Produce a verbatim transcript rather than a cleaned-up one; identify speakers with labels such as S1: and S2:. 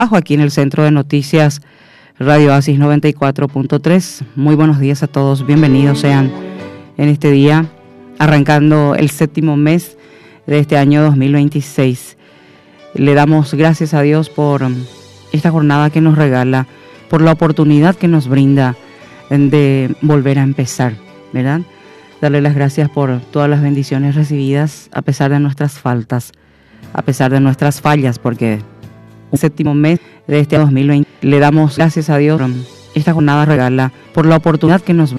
S1: aquí en el Centro de Noticias Radio Oasis noventa y cuatro punto tres. Muy buenos días a todos, bienvenidos sean en este día, arrancando el séptimo mes de este año dos mil veintiséis. Le damos gracias a Dios por esta jornada que nos regala, por la oportunidad que nos brinda de volver a empezar, ¿verdad? Darle las gracias por todas las bendiciones recibidas a pesar de nuestras faltas, a pesar de nuestras fallas, porque el séptimo mes de este dos mil veinte le damos gracias a Dios por esta jornada regala, por la oportunidad que nos